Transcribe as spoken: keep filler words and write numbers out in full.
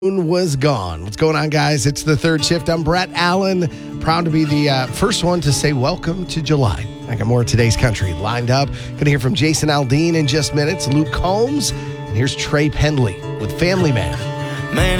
Was gone. What's going on, guys? It's the third shift. I'm Brett Allen, proud to be the uh, first one to say welcome to July. I got more of today's country lined up. Going to hear from Jason Aldean in just minutes, Luke Combs, and here's Trey Pendley with Family Man. Man,